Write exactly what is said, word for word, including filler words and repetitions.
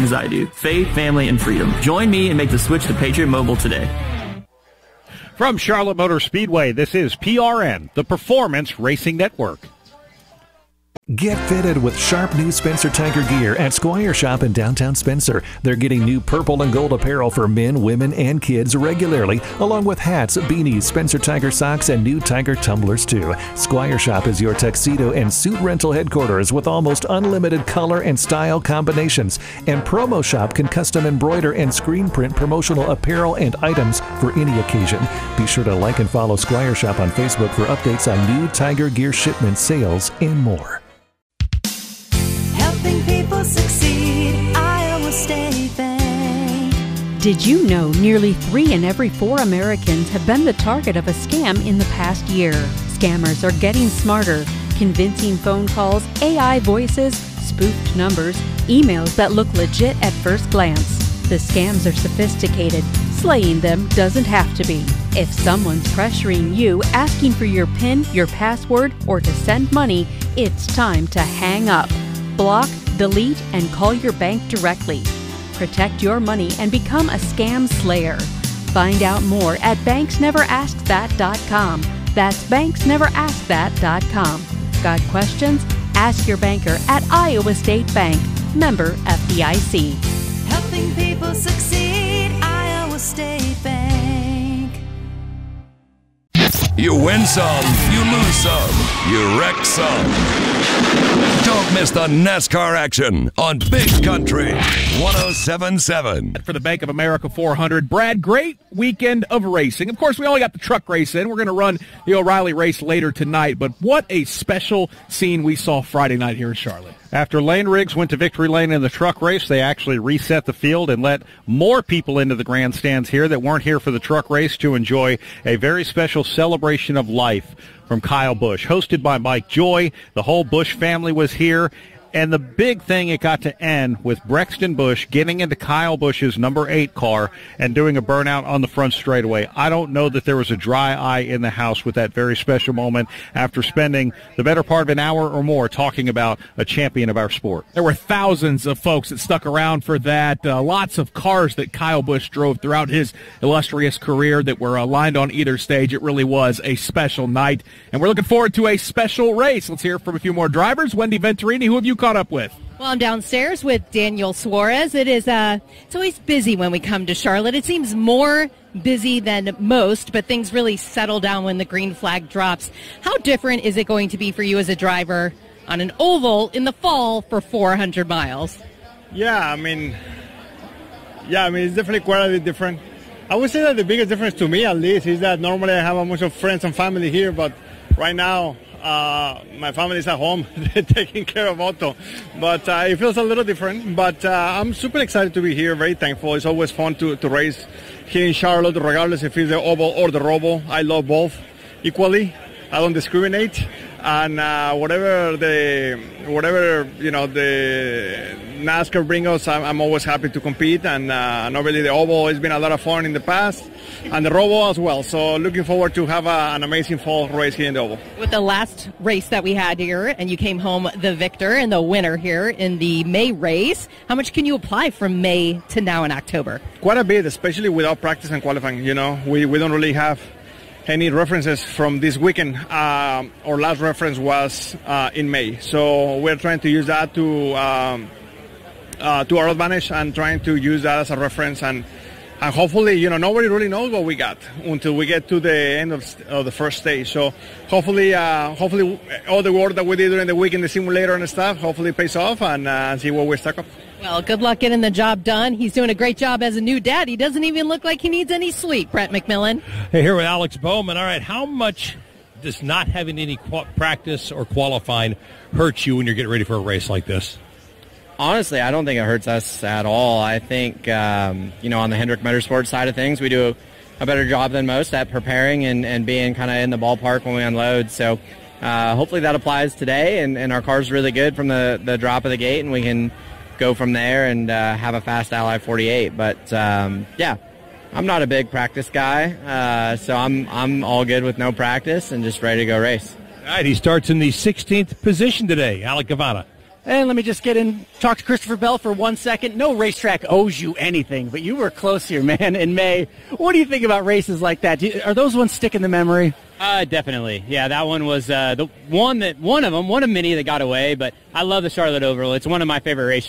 things I do: faith, family, and freedom. Join me and make the switch to Patriot Mobile today. From Charlotte Motor Speedway, this is P R N, the Performance Racing Network. Get fitted with sharp new Spencer Tiger gear at Squire Shop in downtown Spencer. They're getting new purple and gold apparel for men, women, and kids regularly, along with hats, beanies, Spencer Tiger socks, and new Tiger tumblers too. Squire Shop is your tuxedo and suit rental headquarters with almost unlimited color and style combinations. And Promo Shop can custom embroider and screen print promotional apparel and items for any occasion. Be sure to like and follow Squire Shop on Facebook for updates on new Tiger gear shipment sales and more. Helping people succeed, Iowa State Bank. Did you know nearly three in every four Americans have been the target of a scam in the past year? Scammers are getting smarter. Convincing phone calls, A I voices, spoofed numbers, emails that look legit at first glance. The scams are sophisticated. Slaying them doesn't have to be. If someone's pressuring you, asking for your PIN, your password, or to send money, it's time to hang up. Block, delete, and call your bank directly. Protect your money and become a scam slayer. Find out more at banks never ask that dot com. That's banks never ask that dot com. Got questions? Ask your banker at Iowa State Bank. Member F D I C. Helping people succeed, Iowa State Bank. You win some, you lose some, you wreck some. Don't miss the NASCAR action on Big Country one oh seven point seven. For the Bank of America four hundred, Brad, great weekend of racing. Of course, we only got the truck race in. We're going to run the O'Reilly race later tonight, but what a special scene we saw Friday night here in Charlotte. After Lane Riggs went to victory lane in the truck race, they actually reset the field and let more people into the grandstands here that weren't here for the truck race to enjoy a very special celebration of life from Kyle Busch, hosted by Mike Joy. The whole Busch family was here. And the big thing, it got to end with Brexton Busch getting into Kyle Busch's number eight car and doing a burnout on the front straightaway. I don't know that there was a dry eye in the house with that very special moment after spending the better part of an hour or more talking about a champion of our sport. There were thousands of folks that stuck around for that. Uh, lots of cars that Kyle Busch drove throughout his illustrious career that were aligned on either stage. It really was a special night, and we're looking forward to a special race. Let's hear from a few more drivers. Wendy Venturini, who have you caught up with? Well, I'm downstairs with Daniel Suarez. It is uh, it's always busy when we come to Charlotte. It seems more busy than most, but things really settle down when the green flag drops. How different is it going to be for you as a driver on an oval in the fall for four hundred miles? Yeah, I mean, yeah, I mean, it's definitely quite a bit different. I would say that the biggest difference to me, at least, is that normally I have a bunch of friends and family here, but right now, Uh, my family is at home taking care of Otto, but uh, it feels a little different, but uh, I'm super excited to be here, very thankful. It's always fun to, to race here in Charlotte, regardless if it's the oval or the roval. I love both equally. I don't discriminate, and uh, whatever the whatever you know the NASCAR brings us, I'm, I'm always happy to compete, and uh, and obviously the oval has been a lot of fun in the past, and the roval as well. So looking forward to have a, an amazing fall race here in the oval. With the last race that we had here, and you came home the victor and the winner here in the May race, how much can you apply from May to now in October? Quite a bit, especially without practice and qualifying. You know, we, we don't really have any references from this weekend. Um, our last reference was uh, in May, so we're trying to use that to um, uh, to our advantage and trying to use that as a reference, and and hopefully, you know, nobody really knows what we got until we get to the end of, of the first stage. So hopefully, uh, hopefully all the work that we did during the week in the simulator and stuff hopefully pays off, and uh, see what we're stuck up. Well, good luck getting the job done. He's doing a great job as a new dad. He doesn't even look like he needs any sleep, Brett McMillan. Hey, here with Alex Bowman. All right, how much does not having any qu- practice or qualifying hurt you when you're getting ready for a race like this? Honestly, I don't think it hurts us at all. I think, um, you know, on the Hendrick Motorsports side of things, we do a, a better job than most at preparing and, and being kind of in the ballpark when we unload. So uh, hopefully that applies today, and, and our car's really good from the, the drop of the gate, and we can go from there and uh, have a fast Ally forty-eight. But, um, yeah, I'm not a big practice guy, uh, so I'm I'm all good with no practice and just ready to go race. All right, he starts in the sixteenth position today, Alec Guevara. And let me just get in, talk to Christopher Bell for one second. No racetrack owes you anything, but you were close here, man, in May. What do you think about races like that? Do you, are those ones stick in the memory? Uh, definitely. Yeah, that one was uh, the one that one of them, one of many that got away. But I love the Charlotte Oval. It's one of my favorite races.